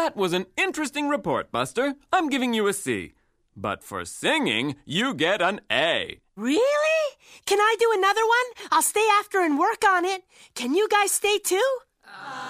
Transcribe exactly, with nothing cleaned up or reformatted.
That was an interesting report, Buster. I'm giving you a C. But for singing, you get an A. Really? Can I do another one? I'll stay after and work on it. Can you guys stay too? Uh...